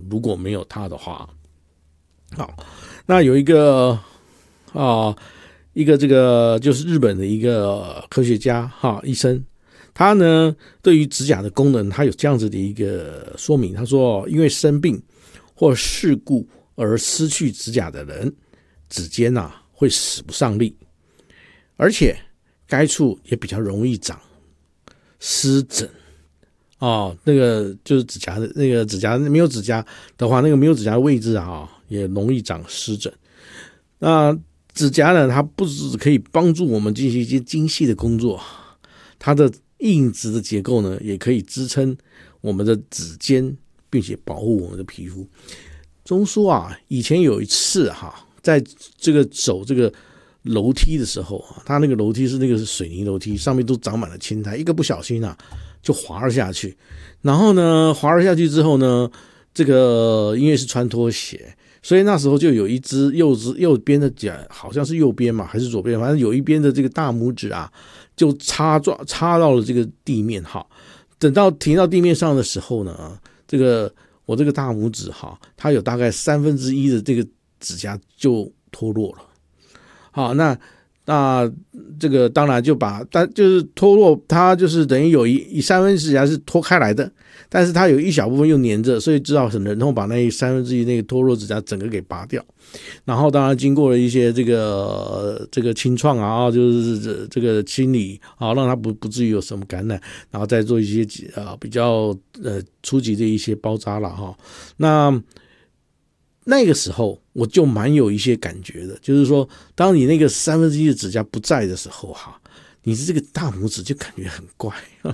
如果没有它的话。好，那有一个这个就是日本的一个科学家医生，他呢对于指甲的功能，他有这样子的一个说明。他说，因为生病或事故而失去指甲的人，指尖会使不上力，而且该处也比较容易长湿疹。那个就是指甲的那个指甲没有指甲的话，那个没有指甲的位置也容易长湿疹。那指甲呢，它不只可以帮助我们进行一些精细的工作，它的硬质的结构呢，也可以支撑我们的指尖，并且保护我们的皮肤。中书以前有一次在这个走这个楼梯的时候，它那个楼梯是那个水泥楼梯，上面都长满了青苔，一个不小心就滑了下去。然后呢，滑了下去之后呢，这个因为是穿拖鞋，所以那时候就有一只右边的脚，好像是右边嘛，还是左边，反正有一边的这个大拇指就插到了这个地面。等到停到地面上的时候呢，我这个大拇指它有大概1/3的这个指甲就脱落了。好，那这个当然就是脱落，它就是等于有1/3指甲是脱开来的，但是它有一小部分又粘着，所以只好忍痛把那1/3那个脱落指甲整个给拔掉。然后当然经过了一些这个清创就是这个清理让它不至于有什么感染，然后再做一些比较初级的一些包扎了那个时候我就蛮有一些感觉的，就是说当你那个1/3的指甲不在的时候你这个大拇指就感觉很怪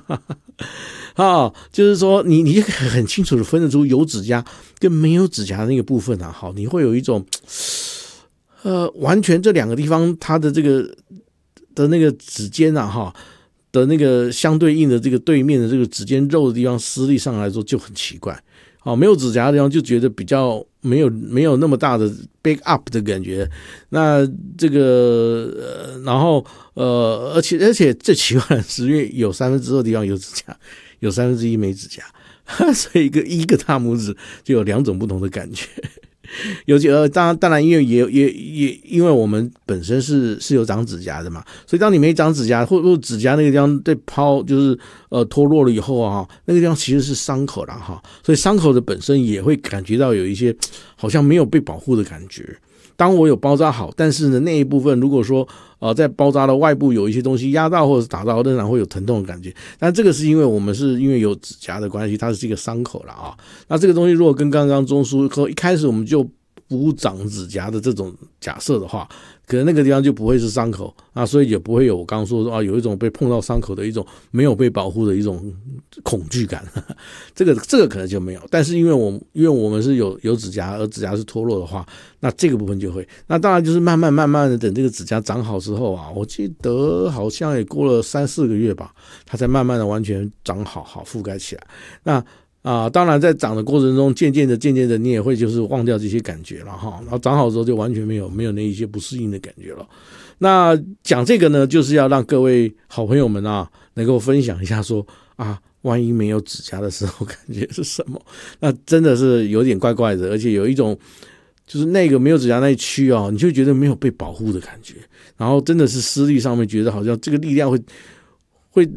就是说你很清楚的分得出有指甲跟没有指甲的那个部分你会有一种完全这两个地方它的这个的那个指尖的那个相对应的这个对面的这个指尖肉的地方施力上来说就很奇怪。没有指甲的地方就觉得比较没有那么大的 back up 的感觉。那这个然后而且最奇怪的是，因为有2/3的地方有指甲，有1/3没指甲，所以一个大拇指就有2种不同的感觉。当然因为也因为我们本身是有长指甲的嘛，所以当你没长指甲或者指甲那个地方被抛就是脱落了以后那个地方其实是伤口了所以伤口的本身也会感觉到有一些好像没有被保护的感觉。当我有包扎好，但是呢那一部分如果说在包扎的外部有一些东西压到或者是打到，仍然会有疼痛的感觉。但这个是因为我们是因为有指甲的关系，它是一个伤口了那这个东西如果跟刚刚中书一开始我们就不长指甲的这种假设的话，可能那个地方就不会是伤口所以也不会有我刚刚说有一种被碰到伤口的一种没有被保护的一种恐惧感这个可能就没有。但是因为我们是有指甲，而指甲是脱落的话，那这个部分就会。那当然就是慢慢的等这个指甲长好之后我记得好像也过了3-4个月吧，它才慢慢的完全长好覆盖起来。那当然在长的过程中渐渐的你也会就是忘掉这些感觉了然后长好之后就完全没有那一些不适应的感觉了。那讲这个呢，就是要让各位好朋友们能够分享一下说万一没有指甲的时候感觉是什么。那真的是有点怪怪的，而且有一种就是那个没有指甲那一区你就觉得没有被保护的感觉，然后真的是施力上面觉得好像这个力量会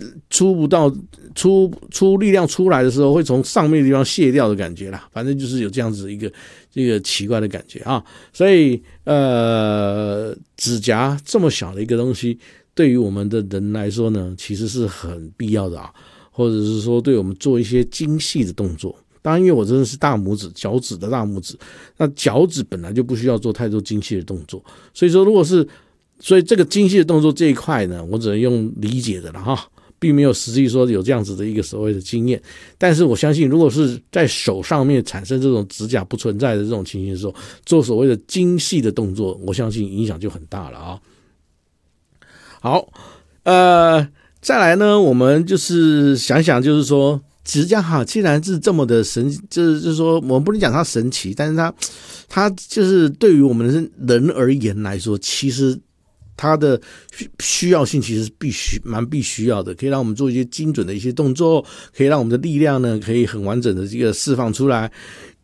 出力量出来的时候会从上面的地方卸掉的感觉啦，反正就是有这样子一个奇怪的感觉所以指甲这么小的一个东西，对于我们的人来说呢，其实是很必要的或者是说对我们做一些精细的动作。当然因为我真的是大拇指脚趾的大拇指，那脚趾本来就不需要做太多精细的动作，所以说所以这个精细的动作这一块呢，我只能用理解的了并没有实际说有这样子的一个所谓的经验。但是我相信如果是在手上面产生这种指甲不存在的这种情形的时候，做所谓的精细的动作，我相信影响就很大了好，再来呢，我们就是想想就是说指甲既然是这么的神，就是说我们不能讲它神奇，但是它就是对于我们人而言来说，其实它的需要性其实蛮必须要的，可以让我们做一些精准的一些动作，可以让我们的力量呢可以很完整的这个释放出来，